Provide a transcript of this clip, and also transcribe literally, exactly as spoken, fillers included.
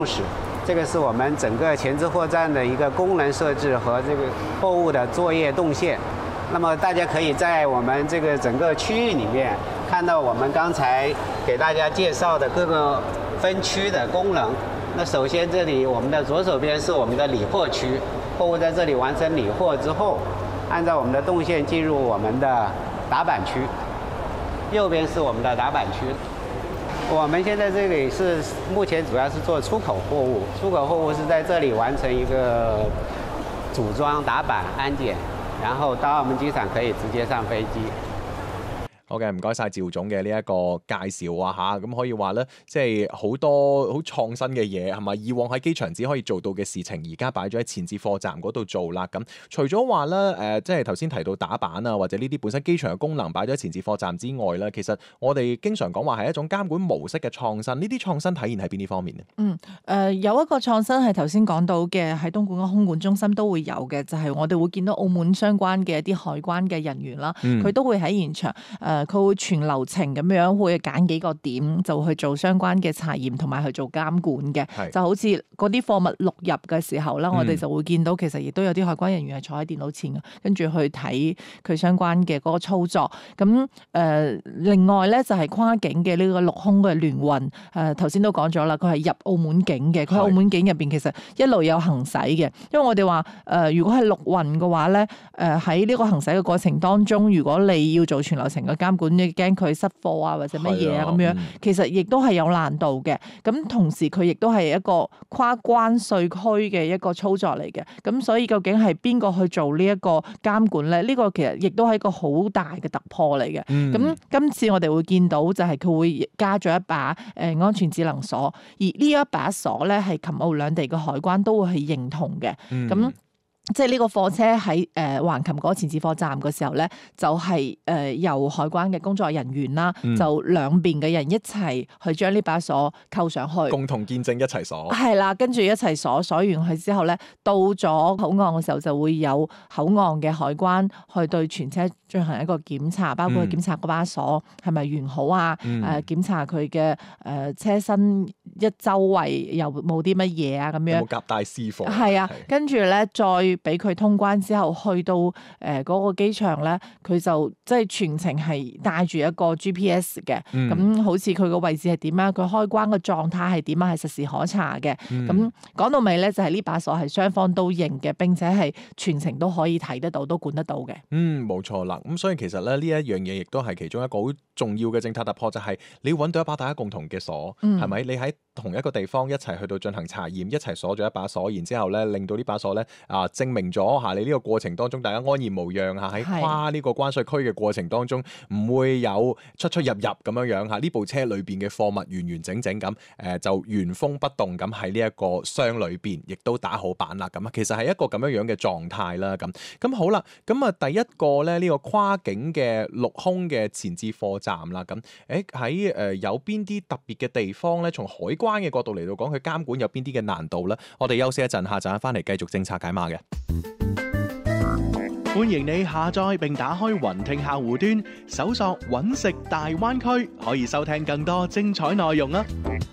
室，这个是我们整个前置货站的一个功能设置和这个货物的作业动线。那么大家可以在我们这个整个区域里面看到我们刚才给大家介绍的各个分区的功能。那首先这里我们的左手边是我们的理货区，货物在这里完成理货之后，按照我们的动线进入我们的打板区。右边是我们的打板区。我们现在这里是目前主要是做出口货物，出口货物是在这里完成一个组装、打板、安检，然後到澳門機場可以直接上飛機。 好嘅，唔該晒趙總嘅呢一個介紹啊嚇，咁可以話咧，即係好多好創新嘅嘢係咪？以往喺機場只可以做到嘅事情，而家擺咗喺前置貨站嗰度做啦。咁除咗話咧誒，即係頭先提到打板啊，或者呢啲本身機場嘅功能擺咗喺前置貨站之外咧，其實我哋經常講話係一種監管模式嘅創新。呢啲創新體現喺邊啲方面呢？ 嗯，誒、呃、有一個創新係頭先講到嘅，喺東莞嘅空管中心都會有嘅，就係、是、我哋會見到澳門相關嘅一啲海關嘅人員啦，佢、嗯、都會喺現場誒。呃佢會全流程咁樣會揀幾個點就去做相關嘅查驗同埋去做監管嘅，就好似嗰啲貨物錄入嘅時候啦，嗯、我哋就會見到其實亦都有啲海關人員係坐喺電腦前嘅，跟住去睇佢相關嘅嗰個操作。咁誒、呃、另外咧就係、是、跨境嘅呢個陸空嘅聯運，誒頭先都講咗啦，佢係入澳門境嘅，佢喺澳門境入邊其實一路有行駛嘅，因為我哋話誒如果係陸運嘅話咧，誒喺呢個行駛嘅過程當中，如果你要做全流程嘅監管，你驚佢失貨啊或者乜嘢啊咁樣，其實亦都係有難度嘅。咁同時佢亦都係一個跨關稅區嘅一個操作嚟嘅。咁所以究竟係邊個去做呢一個監管咧？呢、呢個其實亦都係一個好大嘅突破嚟嘅。咁、嗯、今次我哋會見到就係佢會加咗一把誒安全智能鎖，而呢一把鎖咧係琴澳兩地嘅海關都會係認同嘅。咁、嗯即係呢個貨車喺誒橫琴嗰個前置貨站嘅時候咧，就係、是、誒、呃、由海關嘅工作人員啦，嗯、就兩邊嘅人一齊去將呢把鎖扣上去， 共同見證一齊鎖。 係啦，跟住一齊鎖鎖完佢之後咧，到咗口岸嘅時候就會有口岸嘅海關去對全車進行一個檢查，包括檢查嗰把鎖係咪完好啊？誒、嗯呃、檢查佢嘅誒車身一周圍有冇啲乜嘢啊？咁樣有冇夾帶私貨？ 係啊，跟住咧再俾佢通關之後，去到誒嗰個機場咧，佢就即係全程係帶住一個 G P S 嘅，咁、嗯、好似佢個位置係點啊？佢開關嘅狀態係點啊？係實時可查嘅。咁講、嗯、到尾咧，就係、是、呢把鎖係雙方都認嘅，並且係全程都可以睇得到，都管得到嘅。 嗯，冇錯啦。咁所以其實咧呢一樣嘢亦都係其中一個好重要嘅政策突破，就係、是、你要揾到一把大家共同嘅鎖，係咪、嗯？你喺同一個地方一齊去到進行查驗，一齊鎖咗一把鎖，然之後咧令到呢把鎖咧啊證明咗嚇你呢個過程當中大家安然無恙嚇，喺跨呢個關稅區嘅過程當中唔會有出出入入咁樣樣嚇，呢部車裏邊嘅貨物完完整整咁誒就原封不動咁喺呢一個箱裏邊，亦都打好板啦咁啊，其實係一個咁樣樣嘅狀態啦咁。咁好啦，咁啊第一個咧呢個跨境嘅陸空嘅前置貨站啦，咁誒喺誒有邊啲特別嘅地方咧？從海關嘅角度嚟到講，佢監管有邊啲嘅難度咧？我哋休息一陣，下陣翻嚟繼續政策解碼嘅。 歡迎你下載並打開雲聽客戶端，搜索揾食大灣區，可以收聽更多精彩內容啊！